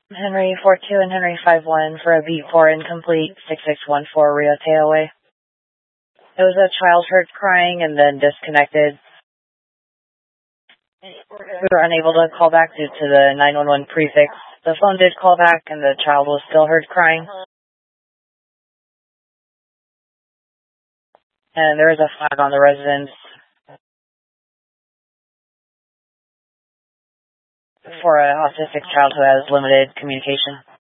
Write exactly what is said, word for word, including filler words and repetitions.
Henry four two and Henry five one for a beat four incomplete, six six one four Rio Tailway. It was a child heard crying and then disconnected. We were unable to call back due to the nine one one prefix. The phone did call back and the child was still heard crying. And there is a flag on the residence for an autistic child who has limited communication.